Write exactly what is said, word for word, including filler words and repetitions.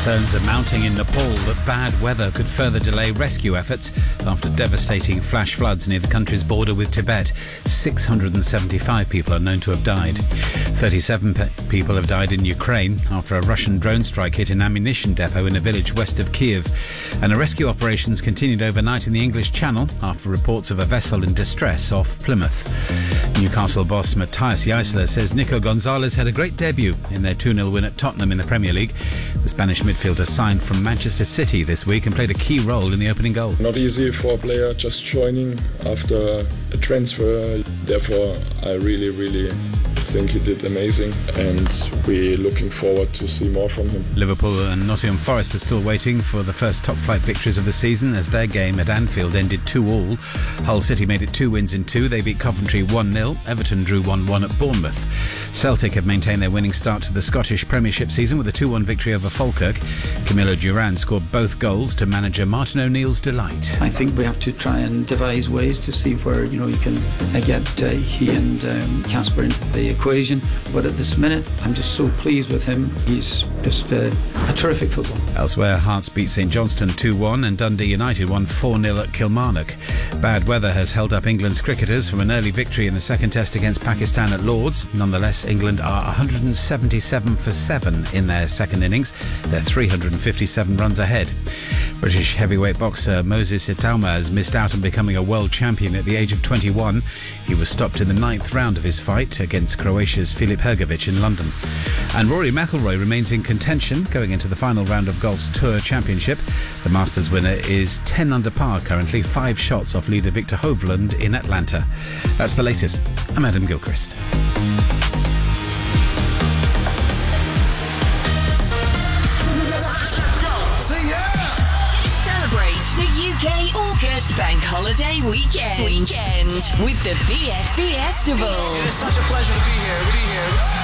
Concerns are mounting in Nepal that bad weather could further delay rescue efforts after devastating flash floods near the country's border with Tibet. six hundred seventy-five people are known to have died. thirty-seven pe- people have died in Ukraine after a Russian drone strike hit an ammunition depot in a village west of Kiev. And a rescue operations continued overnight in the English Channel after reports of a vessel in distress off Plymouth. Newcastle boss Matthias Jaissler says Nico Gonzalez had a great debut in their two nil win at Tottenham in the Premier League. The Spanish midfielder signed from Manchester City this week and played a key role in the opening goal. Not easy for a player just joining after a transfer. Therefore, I really, really think he did amazing, and we're looking forward to see more from him. Liverpool and Nottingham Forest are still waiting for the first top-flight victories of the season as their game at Anfield ended two all. Hull City made it two wins in two. They beat Coventry one nil. Everton drew one one at Bournemouth. Celtic have maintained their winning start to the Scottish Premiership season with a two one victory over Falkirk. Camilo Duran scored both goals to manager Martin O'Neill's delight. I think we have to try and devise ways to see where, you know, you can uh, get uh, he and um, Casper into the equation. But at this minute, I'm just so pleased with him. He's just uh, a terrific footballer. Elsewhere, Hearts beat St Johnstone two one and Dundee United won four nil at Kilmarnock. Bad weather has held up England's cricketers from an early victory in the second test against Pakistan at Lords. Nonetheless, England are one hundred seventy-seven for seven in their second innings. They're three hundred fifty-seven runs ahead. British heavyweight boxer Moses Itauma has missed out on becoming a world champion at the age of twenty-one. He was stopped in the ninth round of his fight against Croatia's Filip Hrgovic in London. And Rory McIlroy remains in contention going into the final round of golf's Tour Championship. The Masters winner is ten under par currently, five shots off leader Victor Hovland in Atlanta. That's the latest. I'm Adam Gilchrist. The U K August Bank Holiday Weekend. Weekend with the B F B Festival. It is such a pleasure to be here. To be here.